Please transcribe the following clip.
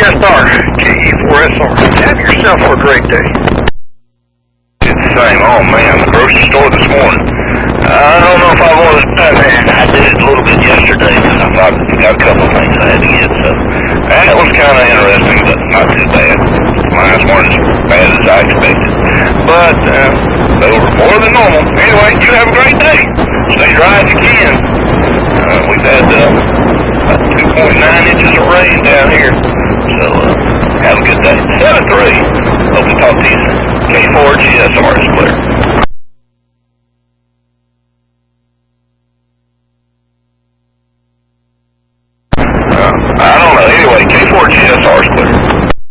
KE4SR, KE4SR. Have yourself a great day. It's the same. Oh man, the grocery store this morning. I don't know if I want to. I did it a little bit yesterday because I thought I got a couple of things I had to get. So that was kind of interesting, but not too bad. Mine weren't as bad as I expected, but they were more than normal. Anyway, you have a great day. Stay dry if you can. We've had about 2.9 inches of rain down here, so have a good day. 7-3. Hope to talk to you soon. K4GSR is clear.